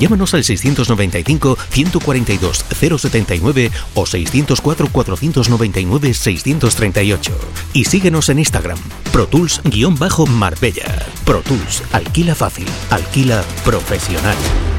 Llámanos al 695-142-079 o 604-499-638. Y síguenos en Instagram, ProTools_Marbella. ProTools, alquila fácil, alquila profesional.